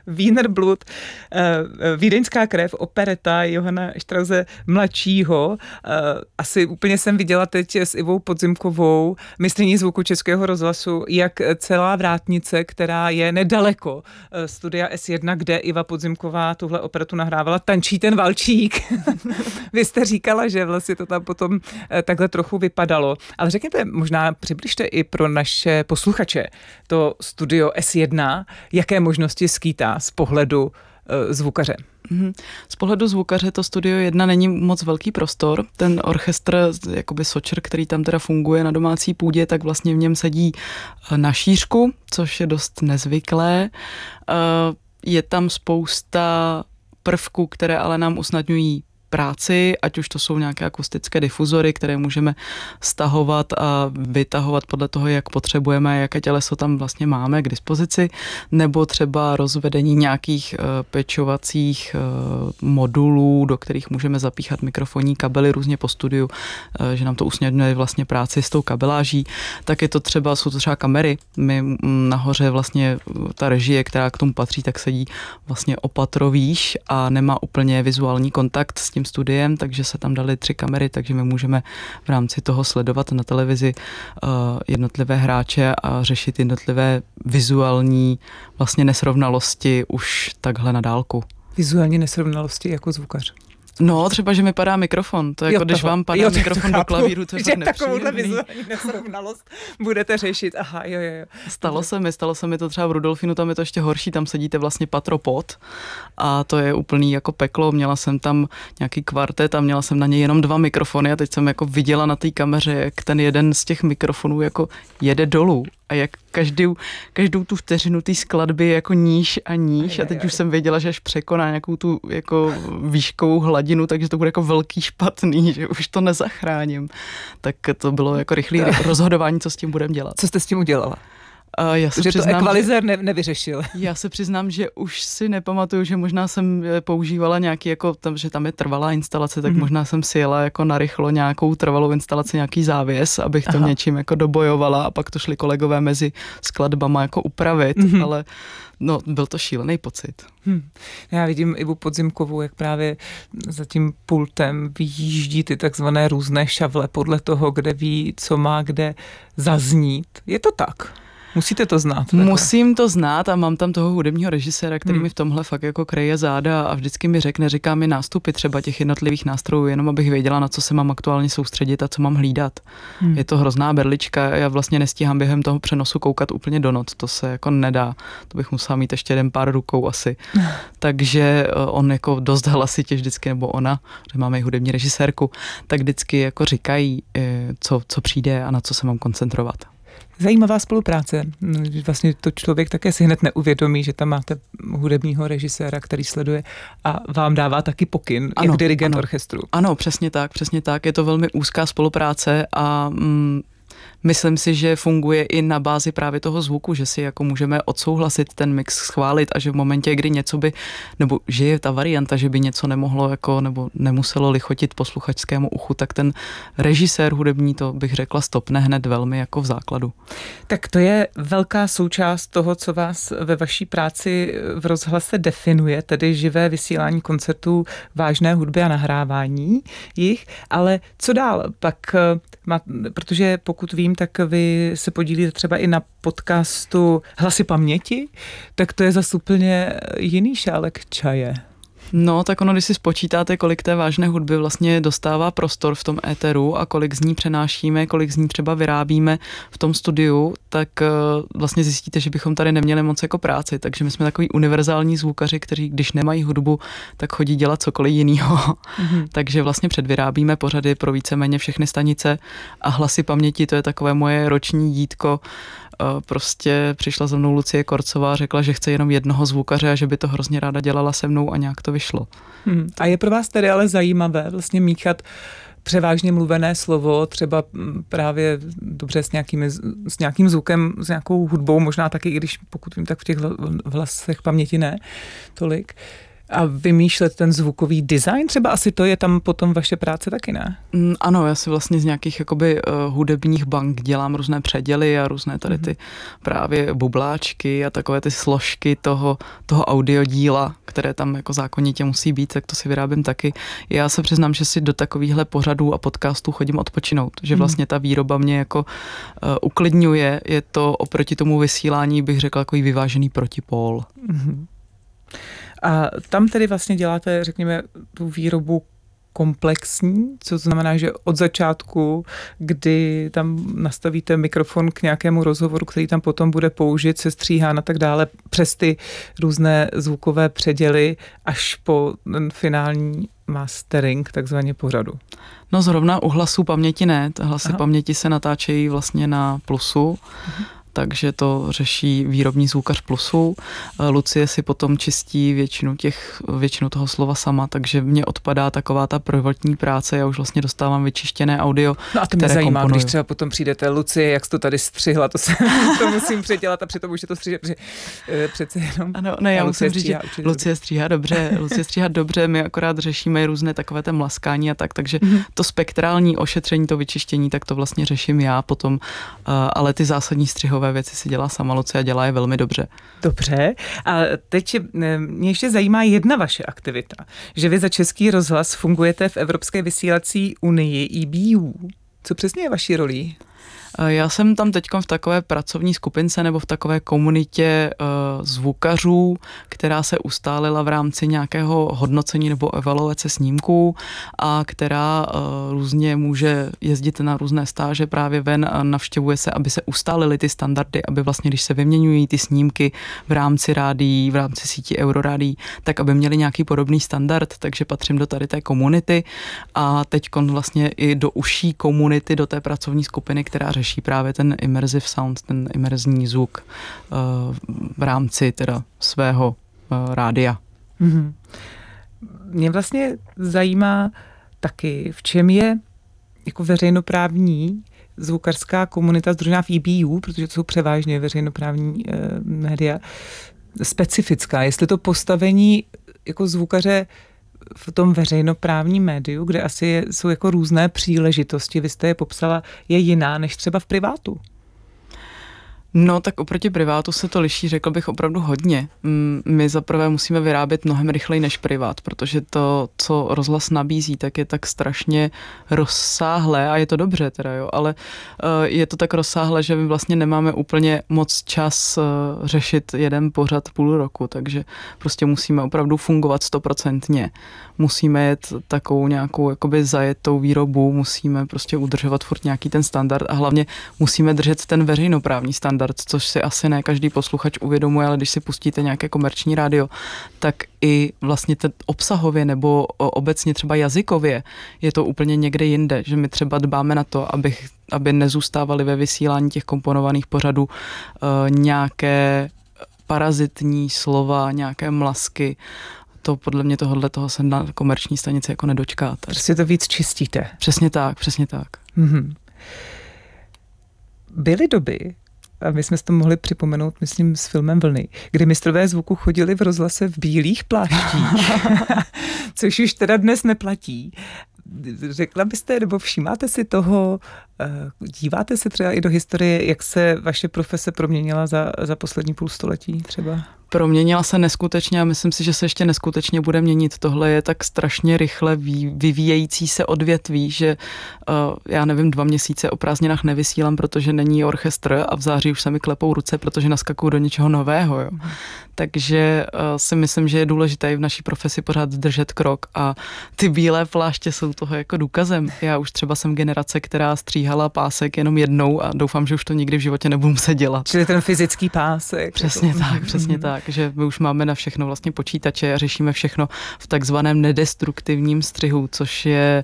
Wiener Blut, Vídeňská krev, opereta Johana Strause mladšího. Asi úplně jsem viděla teď s Ivou Podzimkovou, mistryní zvuku Českého rozhlasu, jak celá vrátnice, která je nedaleko studia S1, kde Iva Podzimková tuhle operetu nahrávala, tančí ten valčík. Vy jste říkala, že vlastně to tam potom takhle trochu vypadalo. Ale řekněte, možná přibližte i pro naše posluchače to studio S1, jaké možnosti skýtá z pohledu zvukaře. Z pohledu zvukaře to studio 1 není moc velký prostor. Ten orchestr, jakoby sočr, který tam teda funguje na domácí půdě, tak vlastně v něm sedí na šířku, což je dost nezvyklé. Je tam spousta prvků, které ale nám usnadňují práci, ať už to jsou nějaké akustické difuzory, které můžeme stahovat a vytahovat podle toho, jak potřebujeme, jaké těleso tam vlastně máme k dispozici, nebo třeba rozvedení nějakých pečovacích modulů, do kterých můžeme zapíchat mikrofonní kabely různě po studiu, že nám to usnadňuje vlastně práci s tou kabeláží. Tak je to třeba, jsou to třeba kamery. My nahoře vlastně ta režie, která k tomu patří, tak sedí vlastně o patro výš a nemá úplně vizuální kontakt s tím studiem, takže se tam dali 3 kamery, takže my můžeme v rámci toho sledovat na televizi jednotlivé hráče a řešit jednotlivé vizuální vlastně nesrovnalosti už takhle na dálku. Vizuální nesrovnalosti jako zvukař. No, třeba, že mi padá mikrofon. To je jako, když vám padá mikrofon do klavíru, to je fakt nepříjemný. Takovouhle vizuální nesrovnalost budete řešit. Aha, jo. Stalo se mi to třeba v Rudolfinu, tam je to ještě horší, tam sedíte vlastně patro pod a to je úplný jako peklo. Měla jsem tam nějaký kvartet a měla jsem na něj jenom 2 mikrofony a teď jsem jako viděla na té kameře, jak ten jeden z těch mikrofonů jako jede dolů a jak každou tu vteřinu té skladby jako níž a níž a teď už jsem věděla, že až překoná nějakou tu jako výškovou hladinu, takže to bude jako velký špatný, že už to nezachráním. Tak to bylo jako rychlé rozhodování, co s tím budeme dělat. Co jste s tím udělala? Že to ekvalizér nevyřešil. Já se přiznám, že už si nepamatuju, že možná jsem používala nějaký, jako že tam je trvalá instalace, tak možná jsem si jela jako narychlo nějakou trvalou instalaci, nějaký závěs, abych to něčím jako dobojovala a pak to šli kolegové mezi skladbama jako upravit, ale no, byl to šílený pocit. Já vidím Ivu Podzimkovou, jak právě za tím pultem vyjíždí ty takzvané různé šavle podle toho, kde ví, co má kde zaznít. Je to tak? Musíte to znát. Takhle. Musím to znát a mám tam toho hudebního režiséra, který mi v tomhle fakt jako kreje záda a vždycky mi říká mi nástupy třeba těch jednotlivých nástrojů, jenom abych věděla, na co se mám aktuálně soustředit a co mám hlídat. Je to hrozná berlička, já vlastně nestíhám během toho přenosu koukat úplně do not, to se jako nedá. To bych musela mít ještě jeden pár rukou asi. Takže on jako dost hlasitě vždycky, nebo ona, že máme i hudební režisérku, tak vždycky jako říkají, co přijde a na co se mám koncentrovat. Zajímavá spolupráce. Vlastně to člověk také si hned neuvědomí, že tam máte hudebního režiséra, který sleduje a vám dává taky pokyn, jak dirigent orchestru. Ano, přesně tak. Je to velmi úzká spolupráce a myslím si, že funguje i na bázi právě toho zvuku, že si jako můžeme odsouhlasit ten mix, schválit a že v momentě, kdy něco by, nebo že je ta varianta, že by něco nemohlo jako, nebo nemuselo lichotit posluchačskému uchu, tak ten režisér hudební, to bych řekla, stopne hned velmi jako v základu. Tak to je velká součást toho, co vás ve vaší práci v rozhlase definuje, tedy živé vysílání koncertů, vážné hudby a nahrávání jich, ale co dál? Pak, protože pokud vím, tak vy se podílíte třeba i na podcastu Hlasy paměti, tak to je zase úplně jiný šálek čaje. No, tak ono, když si spočítáte, kolik té vážné hudby vlastně dostává prostor v tom éteru a kolik z ní přenášíme, kolik z ní třeba vyrábíme v tom studiu, tak vlastně zjistíte, že bychom tady neměli moc jako práci, takže my jsme takový univerzální zvukaři, kteří, když nemají hudbu, tak chodí dělat cokoliv jinýho. Takže vlastně předvyrábíme pořady pro víceméně všechny stanice a Hlasy paměti, to je takové moje roční dítko. Prostě přišla za mnou Lucie Korcová, řekla, že chce jenom jednoho zvukaře a že by to hrozně ráda dělala se mnou a nějak to vyšlo. A je pro vás tedy ale zajímavé vlastně míchat převážně mluvené slovo, třeba právě dobře s nějakým zvukem, s nějakou hudbou, možná taky, i když pokud vím, tak v těch hlasech paměti ne tolik. A vymýšlet ten zvukový design, třeba asi to je tam potom vaše práce taky, ne? Ano, já si vlastně z nějakých jakoby hudebních bank dělám různé předěly a různé tady ty právě bubláčky a takové ty složky toho audiodíla, které tam jako zákonitě musí být, tak to si vyrábím taky. Já se přiznám, že si do takovýchhle pořadů a podcastů chodím odpočinout, že vlastně ta výroba mě jako uklidňuje, je to oproti tomu vysílání, bych řekla, takový vyvážený protipól. A tam tedy vlastně děláte, řekněme, tu výrobu komplexní, co znamená, že od začátku, kdy tam nastavíte mikrofon k nějakému rozhovoru, který tam potom bude použit, se stříhán a tak dále, přes ty různé zvukové předěly až po ten finální mastering, takzvaně pořadu. No zrovna u hlasů paměti ne, hlasy paměti se natáčejí vlastně na plusu, takže to řeší výrobní zvukař Plusu. Lucie si potom čistí většinu toho slova sama, takže mně odpadá taková ta prvotní práce, já už vlastně dostávám vyčištěné audio, no a to mě zajímá, komponuju. Když třeba potom přijdete, Lucie, jak jsi to tady střihla, to musím předělat a přitom už je to stříhat, přece jenom. Ano, ne, já musím říct, že Lucie stříhá dobře, my akorát řešíme různé takové té mlaskání a tak, takže to spektrální ošetření, to vyčištění, tak to vlastně řeším já potom, ale ty zásadní střihové věci si dělá sama Lucie a dělá je velmi dobře. Dobře. A teď mě ještě zajímá jedna vaše aktivita, že vy za Český rozhlas fungujete v Evropské vysílací unii EBU. Co přesně je vaší rolí? Já jsem tam teďkom v takové pracovní skupince nebo v takové komunitě zvukařů, která se ustálila v rámci nějakého hodnocení nebo evaluace snímků a která různě může jezdit na různé stáže právě ven a navštěvuje se, aby se ustálily ty standardy, aby vlastně, když se vyměňují ty snímky v rámci rádií, v rámci sítí Eurorádií, tak aby měli nějaký podobný standard, takže patřím do tady té komunity a teďkon vlastně i do užší komunity, do té pracovní skupiny, která řeší právě ten immersive sound, ten imerzní zvuk v rámci teda svého rádia. Mě vlastně zajímá taky, v čem je jako veřejnoprávní zvukařská komunita sdružená v EBU, protože to jsou převážně veřejnoprávní média, specifická. Jestli to postavení jako zvukaře v tom veřejnoprávním médiu, kde asi jsou jako různé příležitosti, vy jste je popsala, je jiná než třeba v privátu. No tak oproti privátu se to liší, řekl bych opravdu hodně. My zaprvé musíme vyrábět mnohem rychleji než privát, protože to, co rozhlas nabízí, tak je tak strašně rozsáhlé a je to dobře teda, jo, ale je to tak rozsáhlé, že my vlastně nemáme úplně moc čas řešit jeden pořad půl roku, takže prostě musíme opravdu fungovat 100%. Musíme jet takovou nějakou jakoby zajetou výrobu, musíme prostě udržovat furt nějaký ten standard a hlavně musíme držet ten veřejnoprávní standard, což si asi ne každý posluchač uvědomuje, ale když si pustíte nějaké komerční rádio, tak i vlastně obsahově nebo obecně třeba jazykově je to úplně někde jinde, že my třeba dbáme na to, aby nezůstávaly ve vysílání těch komponovaných pořadů nějaké parazitní slova, nějaké mlasky. To podle mě toho se na komerční stanici jako nedočkáte. Prostě to víc čistíte. Přesně tak, přesně tak. Byly doby, a my jsme si to mohli připomenout, myslím, s filmem Vlny, kdy mistrové zvuku chodili v rozhlase v bílých pláštích, což už teda dnes neplatí. Řekla byste, nebo všímáte si toho, díváte se třeba i do historie, jak se vaše profese proměnila za poslední půlstoletí třeba? Proměnila se neskutečně a myslím si, že se ještě neskutečně bude měnit. Tohle je tak strašně rychle vyvíjející se odvětví, že já nevím, 2 měsíce o prázdninách nevysílám, protože není orchestr a v září už se mi klepou ruce, protože naskakuju do něčeho nového. Jo. Takže si myslím, že je důležité i v naší profesi pořád držet krok a ty bílé pláště jsou toho jako důkazem. Já už třeba jsem generace, která stříhala pásek jenom jednou a doufám, že už to nikdy v životě nebudu muset dělat. Čili ten fyzický pásek. Přesně tak, že my už máme na všechno vlastně počítače a řešíme všechno v takzvaném nedestruktivním střihu, což je